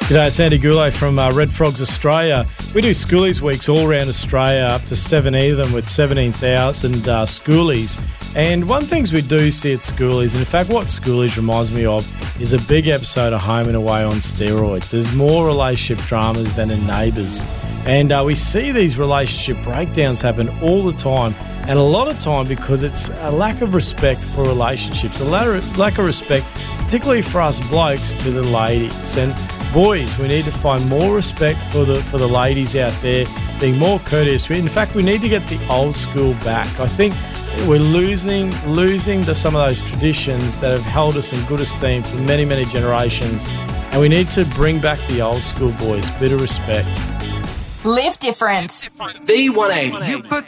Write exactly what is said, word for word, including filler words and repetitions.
G'day, it's Andy Goulet from uh, Red Frogs Australia. We do schoolies weeks all around Australia, up to seventy of them with seventeen thousand uh, schoolies. And one thing we do see at schoolies, and in fact what schoolies reminds me of, is a big episode of Home and Away on steroids. There's more relationship dramas than in Neighbours. And uh, we see these relationship breakdowns happen all the time. And a lot of time because it's a lack of respect for relationships, a lack of respect, particularly for us blokes, to the ladies. And boys, we need to find more respect for the for the ladies out there, being more courteous. In fact, we need to get the old school back. I think we're losing losing to some of those traditions that have held us in good esteem for many, many generations. And we need to bring back the old school boys, bit of respect. Live different. V one eighty. You put